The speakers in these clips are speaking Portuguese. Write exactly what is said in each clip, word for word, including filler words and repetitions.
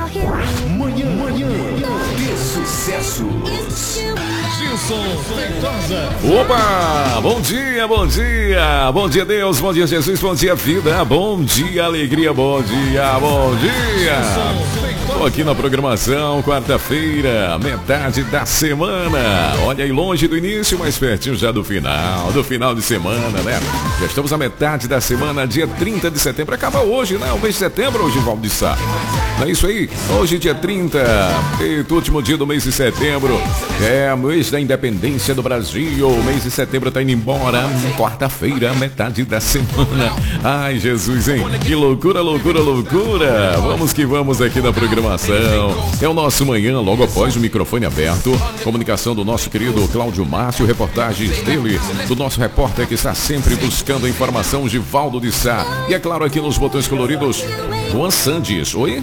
Manhã, manhã de sucessos. Gilson Feitosa. Opa! Bom dia, bom dia! Bom dia, Deus, bom dia, Jesus, bom dia, vida, bom dia, alegria, bom dia, bom dia! Tô aqui na programação, quarta-feira, metade da semana. Olha aí, longe do início, mas pertinho já do final, do final de semana, né? Já estamos na metade da semana, dia trinta de setembro. Acaba hoje, né? O mês de setembro, hoje, Valdo de Sá. Não é isso aí? Hoje, dia trinta, eita, último dia do mês de setembro. É, mês da independência do Brasil. O mês de setembro tá indo embora. Quarta-feira, metade da semana. Ai, Jesus, hein? Que loucura, loucura, loucura. Vamos que vamos aqui na programação. É o nosso manhã, logo após o microfone aberto. Comunicação do nosso querido Cláudio Márcio. Reportagens dele, do nosso repórter que está sempre buscando a informação, Givaldo de Sá. E é claro, aqui nos botões coloridos, Juan Sandes. Oi?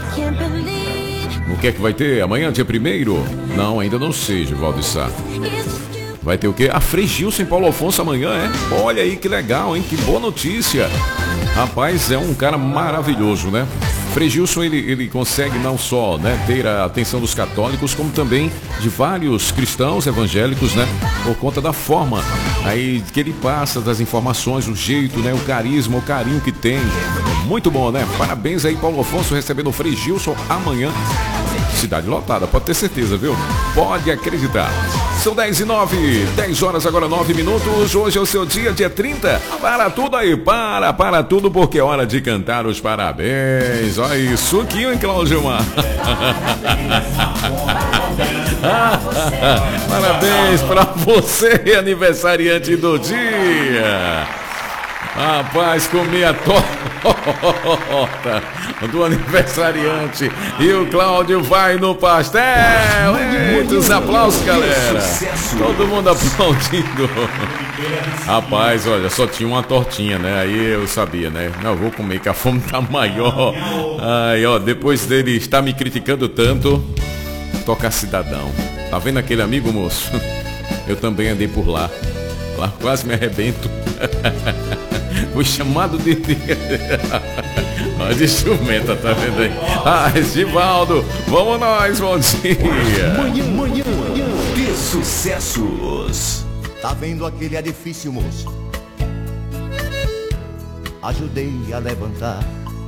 O que é que vai ter amanhã, dia primeiro? Não, ainda não sei, Givaldo de Sá. Vai ter o quê? A Frei Gilson em Paulo Afonso amanhã, é? Olha aí que legal, hein? Que boa notícia. Rapaz, é um cara maravilhoso, né? Frei Gilson, ele, ele consegue não só, né, ter a atenção dos católicos, como também de vários cristãos evangélicos, né? Por conta da forma aí que ele passa das informações, o jeito, né? O carisma, o carinho que tem. É muito bom, né? Parabéns aí, Paulo Afonso, recebendo o Frei Gilson amanhã. Cidade lotada, pode ter certeza, viu? Pode acreditar. São dez e nove, dez horas agora nove minutos. Hoje é o seu dia, dia trinta. Para tudo aí, para, para tudo, porque é hora de cantar os parabéns. Olha isso, suquinho, hein, Cláudio Mar? Parabéns para você, aniversariante do dia. Rapaz, comi a torta do aniversariante e o Cláudio vai no pastel. Eita, os aplausos, galera. Todo mundo aplaudindo. Rapaz, olha, só tinha uma tortinha, né? Aí eu sabia, né? Não, eu vou comer que a fome tá maior. Aí, ó, depois dele estar me criticando tanto, toca cidadão. Tá vendo aquele amigo, moço? Eu também andei por lá. Lá quase me arrebento. Fui chamado de... Olha de jumenta, tá vendo aí? Ah, Givaldo, vamos nós, bom dia. Manhã, manhã, manhã de sucessos. Tá vendo aquele edifício, moço? Ajudei a levantar.